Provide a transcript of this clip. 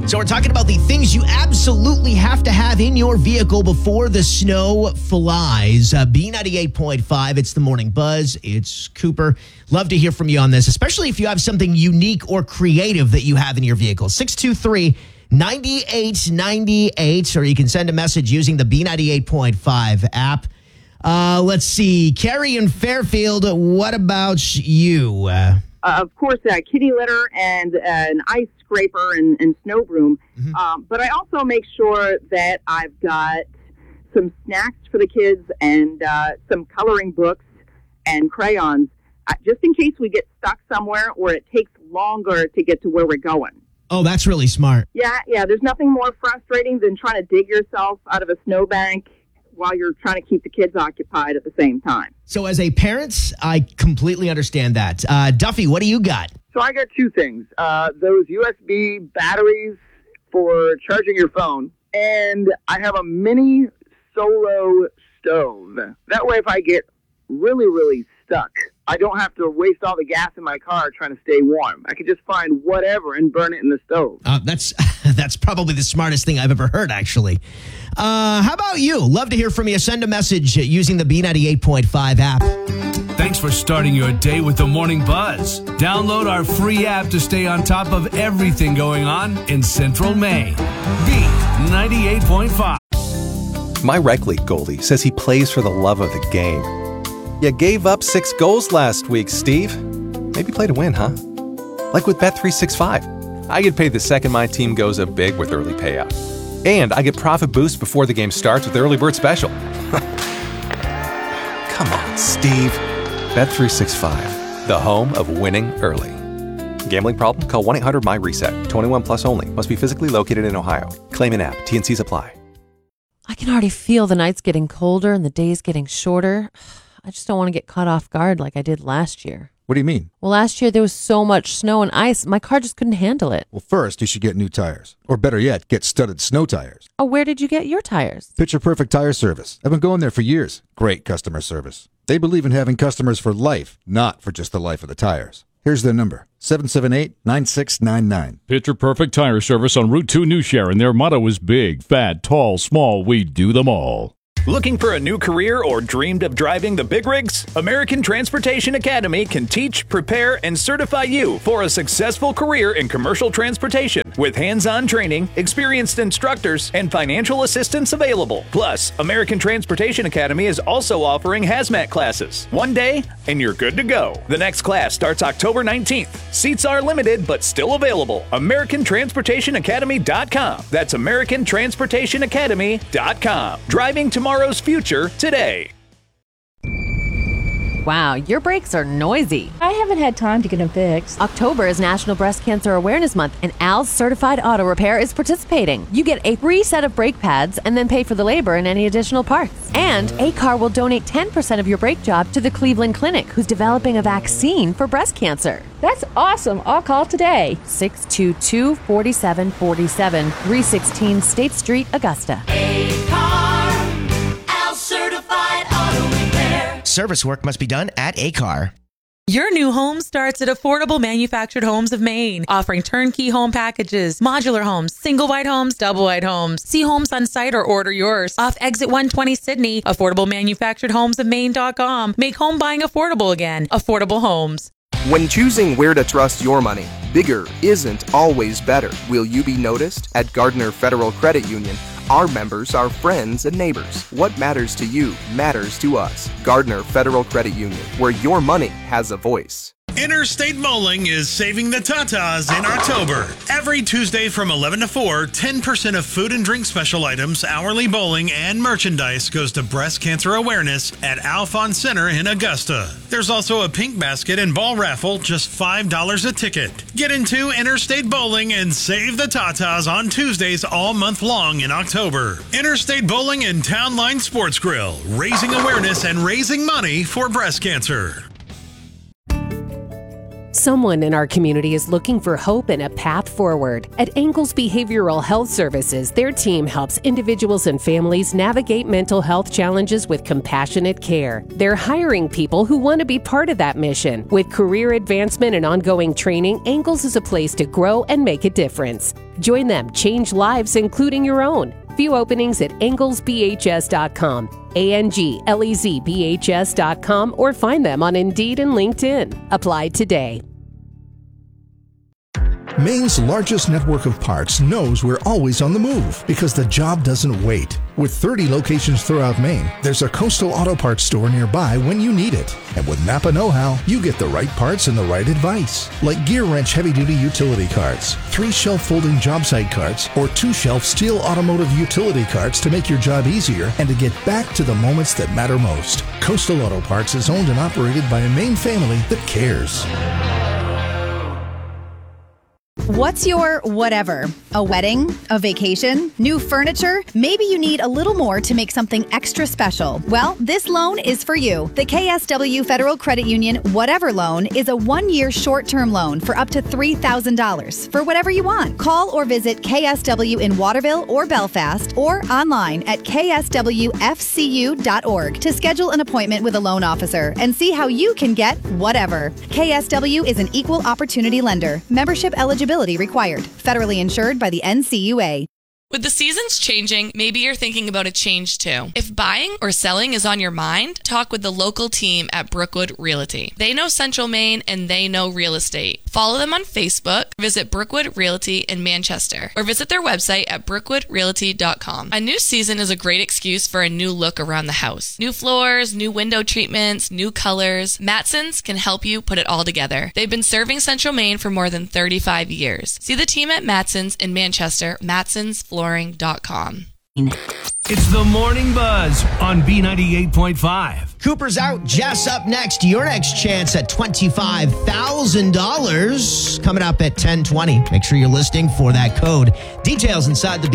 So we're talking about the things you absolutely have to have in your vehicle before the snow flies. B98.5, it's the Morning Buzz. It's Cooper. Love to hear from you on this, especially if you have something unique or creative that you have in your vehicle. 623-9898, or you can send a message using the B98.5 app. Let's see. Carrie in Fairfield, what about you? Of course, kitty litter and an ice scraper and snow broom. Mm-hmm. But I also make sure that I've got some snacks for the kids and some coloring books and crayons, just in case we get stuck somewhere or it takes longer to get to where we're going. Oh, that's really smart. Yeah. There's nothing more frustrating than trying to dig yourself out of a snowbank while you're trying to keep the kids occupied at the same time. So as a parent, I completely understand that. Duffy, what do you got? So I got two things. Those USB batteries for charging your phone, and I have a mini solo stove. That way if I get really, really stuck, I don't have to waste all the gas in my car trying to stay warm. I can just find whatever and burn it in the stove. That's probably the smartest thing I've ever heard, actually. How about you? Love to hear from you. Send a message using the B98.5 app. Thanks for starting your day with the Morning Buzz. Download our free app to stay on top of everything going on in Central Maine. B98.5. My rec league goalie says he plays for the love of the game. You gave up 6 goals last week, Steve. Maybe play to win, huh? Like with Bet365. I get paid the second my team goes up big with early payout. And I get profit boost before the game starts with the early bird special. Come on, Steve. Bet365, the home of winning early. Gambling problem? Call 1-800-MY-RESET. 21 plus only. Must be physically located in Ohio. Claim in app. T&Cs apply. I can already feel the nights getting colder and the days getting shorter. I just don't want to get caught off guard like I did last year. What do you mean? Well, last year there was so much snow and ice, my car just couldn't handle it. Well, first, you should get new tires. Or better yet, get studded snow tires. Oh, where did you get your tires? Picture Perfect Tire Service. I've been going there for years. Great customer service. They believe in having customers for life, not for just the life of the tires. Here's their number, 778-9699. Picture Perfect Tire Service on Route 2 New Sharon. Their motto is big, fat, tall, small, we do them all. Looking for a new career or dreamed of driving the big rigs? American Transportation Academy can teach, prepare, and certify you for a successful career in commercial transportation with hands-on training, experienced instructors, and financial assistance available. Plus, American Transportation Academy is also offering hazmat classes. One day, and you're good to go. The next class starts October 19th. Seats are limited, but still available. AmericanTransportationAcademy.com. That's AmericanTransportationAcademy.com. Driving tomorrow's future today. Wow, your brakes are noisy. I haven't had time to get them fixed. October is National Breast Cancer Awareness Month, and Al's Certified Auto Repair is participating. You get a free set of brake pads and then pay for the labor and any additional parts. And ACAR will donate 10% of your brake job to the Cleveland Clinic, who's developing a vaccine for breast cancer. That's awesome. I'll call today. 622-4747, 316 State Street, Augusta. Service work must be done at ACAR. Your new home starts at Affordable Manufactured Homes of Maine, offering turnkey home packages, modular homes, single wide homes, double wide homes. See homes on site or order yours. Off Exit 120 Sydney, AffordableManufacturedHomesofMaine.com. Make home buying affordable again. Affordable Homes. When choosing where to trust your money, bigger isn't always better. Will you be noticed? At Gardner Federal Credit Union, our members are friends and neighbors. What matters to you matters to us. Gardner Federal Credit Union, where your money has a voice. Interstate Bowling is saving the tatas in October. Every Tuesday from 11 to 4, 10% of food and drink special items, hourly bowling, and merchandise goes to breast cancer awareness at Alphon Center in Augusta. There's also a pink basket and ball raffle, just $5 a ticket. Get into Interstate Bowling and save the tatas on Tuesdays all month long in October. Interstate Bowling and Town Line Sports Grill, raising awareness and raising money for breast cancer. Someone in our community is looking for hope and a path forward. At Angles Behavioral Health Services, their team helps individuals and families navigate mental health challenges with compassionate care. They're hiring people who want to be part of that mission. With career advancement and ongoing training, Angles is a place to grow and make a difference. Join them, change lives, including your own. View openings at anglesbhs.com, ANGLEZBHS.com, or find them on Indeed and LinkedIn. Apply today. Maine's largest network of parks knows we're always on the move because the job doesn't wait. With 30 locations throughout Maine, there's a Coastal Auto Parts store nearby when you need it. And with Napa Know-How, you get the right parts and the right advice. Like Gear Wrench heavy-duty utility carts, 3-shelf folding job site carts, or 2-shelf steel automotive utility carts to make your job easier and to get back to the moments that matter most. Coastal Auto Parts is owned and operated by a Maine family that cares. What's your whatever? A wedding? A vacation? New furniture? Maybe you need a little more to make something extra special. Well, this loan is for you. The KSW Federal Credit Union Whatever Loan is a 1-year short-term loan for up to $3,000 for whatever you want. Call or visit KSW in Waterville or Belfast or online at kswfcu.org to schedule an appointment with a loan officer and see how you can get whatever. KSW is an equal opportunity lender. Membership eligibility required. Federally insured by the NCUA. With the seasons changing, maybe you're thinking about a change too. If buying or selling is on your mind, talk with the local team at Brookwood Realty. They know Central Maine and they know real estate. Follow them on Facebook, visit Brookwood Realty in Manchester, or visit their website at brookwoodrealty.com. A new season is a great excuse for a new look around the house. New floors, new window treatments, new colors. Matson's can help you put it all together. They've been serving Central Maine for more than 35 years. See the team at Matson's in Manchester, matsonsflooring.com. It's the Morning Buzz on B98.5. Cooper's out. Jess up next. Your next chance at $25,000 coming up at 10:20. Make sure you're listening for that code. Details inside the